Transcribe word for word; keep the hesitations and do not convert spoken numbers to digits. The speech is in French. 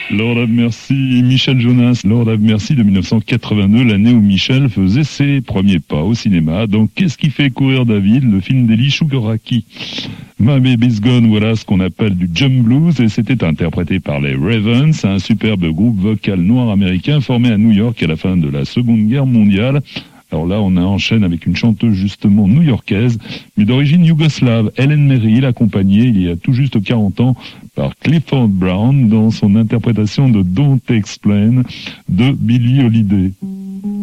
Lord have Mercy, Michel Jonas, Lord have Mercy de mille neuf cent quatre-vingt-deux, l'année où Michel faisait ses premiers pas au cinéma. Donc, qu'est-ce qui fait courir David? Le film d'Eli Shugaraki. My Baby's Gone, voilà ce qu'on appelle du jump blues, et c'était interprété par les Ravens, un superbe groupe vocal noir américain formé à New York à la fin de la Seconde Guerre mondiale. Alors là, on enchaîne avec une chanteuse justement new-yorkaise, mais d'origine yougoslave, Helen Merrill, accompagnée il y a tout juste quarante ans par Clifford Brown dans son interprétation de Don't Explain de Billie Holiday.